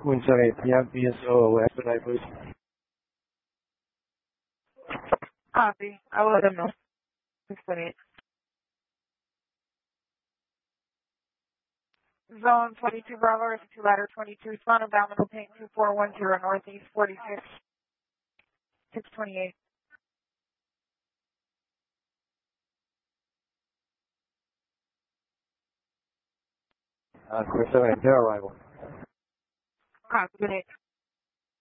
Queen 78 PM, BSO, expedite, please. Copy. I will let them know. 628. Zone 22 Bravo, 2 ladder 22, Son of Domino Tank 2410 Northeast 46, 628. Queen 78, their arrival. Copy. Good day.